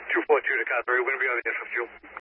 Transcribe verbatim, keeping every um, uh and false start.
two four two to Cadbury, we're going to be on the for fuel.